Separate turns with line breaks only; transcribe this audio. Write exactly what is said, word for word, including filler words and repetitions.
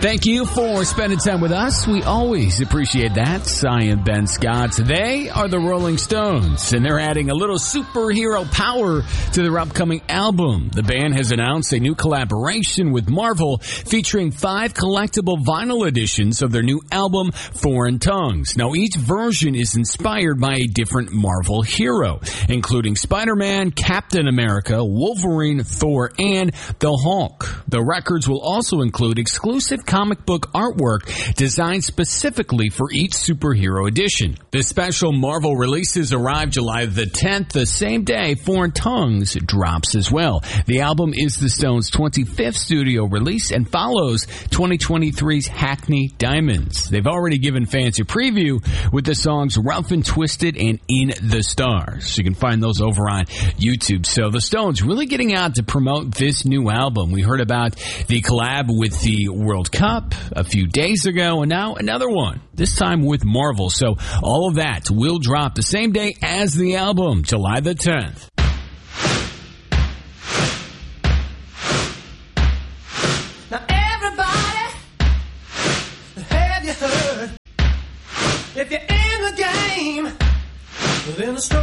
Thank you for spending time with us. We always appreciate that. I am Ben Scott. They are the Rolling Stones, and they're adding a little superhero power to their upcoming album. The band has announced a new collaboration with Marvel featuring five collectible vinyl editions of their new album, Foreign Tongues. Now, each version is inspired by a different Marvel hero, including Spider-Man, Captain America, Wolverine, Thor, and the Hulk. The records will also include exclusive comic book artwork designed specifically for each superhero edition. The special Marvel releases arrive July the tenth, the same day Foreign Tongues drops as well. The album is the Stones' twenty-fifth studio release and follows twenty twenty-three's Hackney Diamonds. They've already given fans a preview with the songs Rough and Twisted and In the Stars. You can find those over on YouTube. So the Stones really getting out to promote this new album. We heard about the collab with the World Cup a few days ago, and now another one, this time with Marvel. So all of that will drop the same day as the album, July the tenth.
Now everybody, have you heard? If you're in the game, then the story